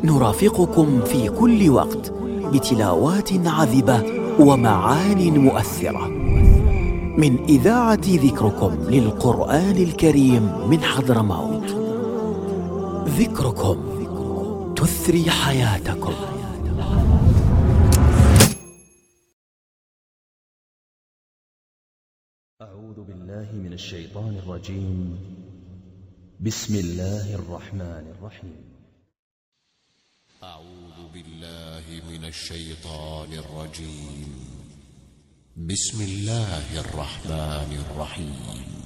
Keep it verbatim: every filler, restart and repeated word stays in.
نرافقكم في كل وقت بتلاوات عذبة ومعان مؤثرة من إذاعة ذكركم للقرآن الكريم من حضرموت. ذكركم تثري حياتكم. أعوذ بالله من الشيطان الرجيم. بسم الله الرحمن الرحيم. أعوذ بالله من الشيطان الرجيم. بسم الله الرحمن الرحيم.